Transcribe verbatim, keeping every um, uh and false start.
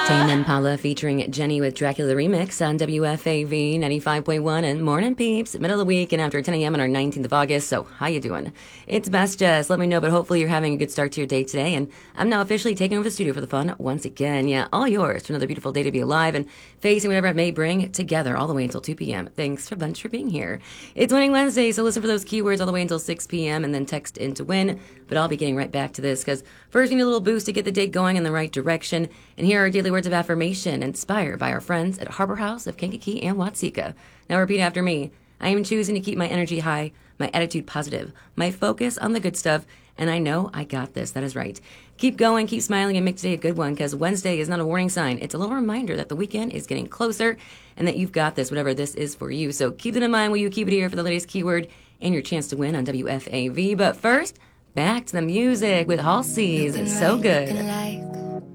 Tame Impala featuring Jenny with Dracula Remix on W F A V ninety-five point one and Morning Peeps, middle of the week and after ten a.m. on our nineteenth of August. So how you doing? It's Best Jess. Let me know, but hopefully you're having a good start to your day today. And I'm now officially taking over the studio for the fun once again. Yeah, all yours for another beautiful day to be alive and facing whatever it may bring together all the way until two p.m. Thanks for bunch for being here. It's Winning Wednesday, so listen for those keywords all the way until six p.m. and then text in to win. But I'll be getting right back to this because first you need a little boost to get the day going in the right direction. And here are our daily words of affirmation inspired by our friends at Harbor House of Kankakee and Watseka. Now repeat after me. I am choosing to keep my energy high, my attitude positive, my focus on the good stuff, and I know I got this. That is right. Keep going, keep smiling, and make today a good one because Wednesday is not a warning sign. It's a little reminder that the weekend is getting closer and that you've got this, whatever this is for you. So keep it in mind while you keep it here for the latest keyword and your chance to win on W F A V. But first, back to the music with Halsey's So Good.